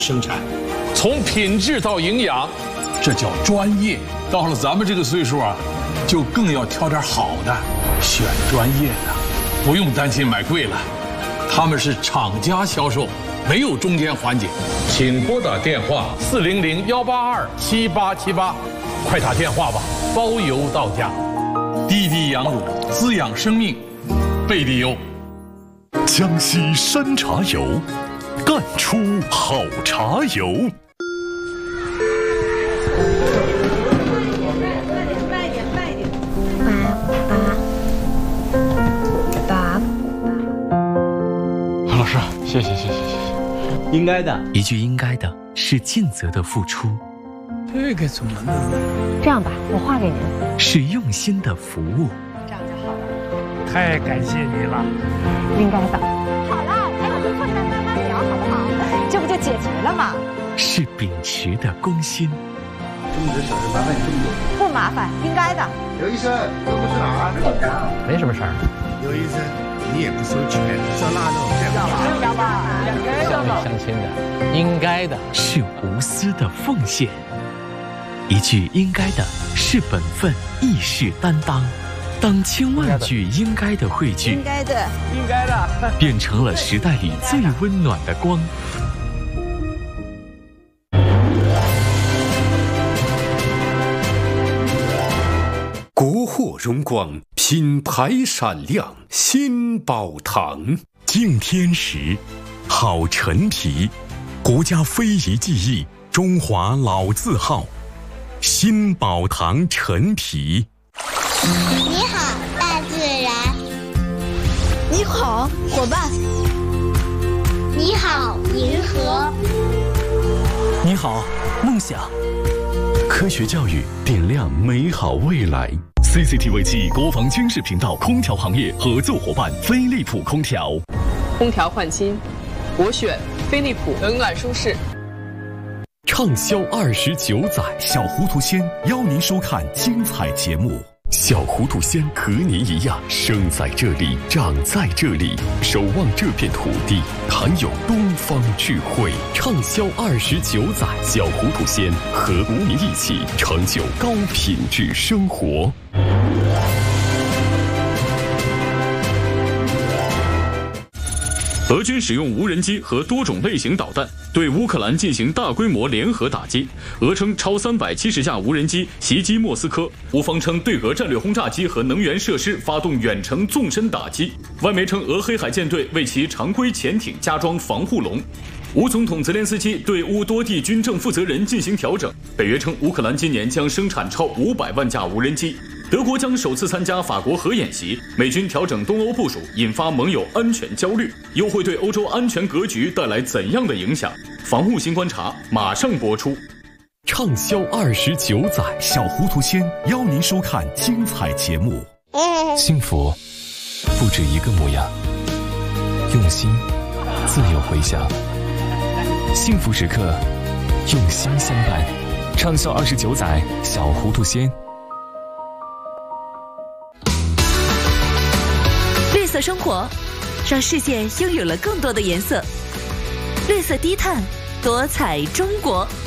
生产，从品质到营养，这叫专业。到了咱们这个岁数啊，就更要挑点好的，选专业的，不用担心买贵了。他们是厂家销售，没有中间环节。请拨打电话400-182-7878，快打电话吧，包邮到家。滴滴羊乳滋养生命，贝蒂优。 江西山茶油，干出好茶油。 老师，谢谢。 应该的， 一句应该的是尽责的付出。 这个怎么弄？ 这样吧，我画给您。 是用心的服务。 这样就好了。 太感谢你了。 应该的。好了，还有最后一段慢慢聊，好不好？这不就解决了吗？ 是秉持的公心。 这么点小事麻烦你这么多？ 不麻烦，应该的。 刘医生，这不是哪儿？ 没什么事儿。 刘医生，你也不收钱，像腊肉这样。 要吧，2根相亲的，应该的是无私的奉献。一句应该的是本分，亦是担当。当千万句应该的汇聚， 应该的， 变成了时代里最温暖的光。 国货荣光，品牌闪亮，新宝堂。敬天时，好陈皮，国家非遗技艺，中华老字号。新宝堂陈皮。 你好，大自然。 你好，伙伴。 你好，银河。 你好，梦想。 科学教育点亮美好未来。CCTV 7国防军事频道空调行业合作伙伴飞利浦空调。 空调换新，我选飞利浦，冷暖舒适。 畅销29载，小糊涂仙邀您收看精彩节目。小糊涂仙和您一样，生在这里，长在这里，守望这片土地，含有东方智慧。畅销29载，小糊涂仙和您一起成就高品质生活。 俄军使用无人机和多种类型导弹对乌克兰进行大规模联合打击，俄称超370架无人机袭击莫斯科，乌方称对俄战略轰炸机和能源设施发动远程纵深打击。外媒称俄黑海舰队为其常规潜艇加装防护笼。乌总统泽连斯基对乌多地军政负责人进行调整，北约称乌克兰今年将生产超500万架无人机。德国将首次参加法国核演习，美军调整东欧部署，引发盟友安全焦虑，又会对欧洲安全格局带来怎样的影响？防务新观察马上播出。 畅销29载，小糊涂仙邀您收看精彩节目。 幸福不止一个模样，用心自有回响。幸福时刻，用心相伴。畅销29载，小糊涂仙。 绿色生活，让世界拥有了更多的颜色。绿色低碳，多彩中国。